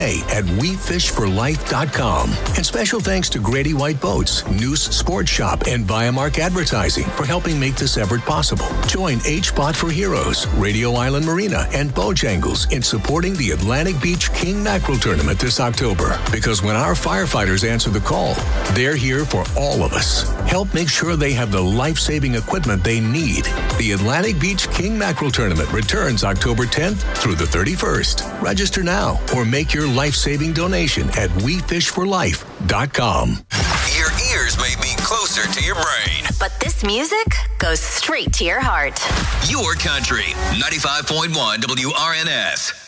at WeFishForLife.com. And special thanks to Grady White Boats, Noose Sports Shop, and Biomark Advertising for helping make this effort possible. Join H-Bot for Heroes, Radio Island Marina, and Bojangles in supporting the Atlantic Beach King Mackerel Tournament this October. Because when our firefighters answer the call, they're here for all of us. Help make sure they have the life-saving equipment they need. The Atlantic Beach King Mackerel Tournament returns October 10th through the 31st. Register now or make your life-saving donation at WeFishForLife.com. Your ears may be closer to your brain, but this music goes straight to your heart. Your country, 95.1 WRNS.